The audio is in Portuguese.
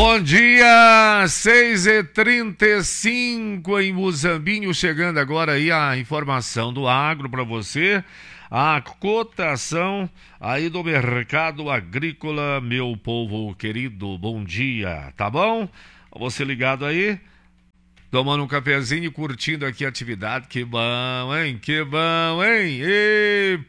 Bom dia, 6h35 em Muzambinho, chegando agora aí a informação do agro para você, a cotação aí do mercado agrícola, meu povo querido, bom dia, tá bom? Você ligado aí, tomando um cafezinho e curtindo aqui a atividade, que bom, hein? Que bom, hein?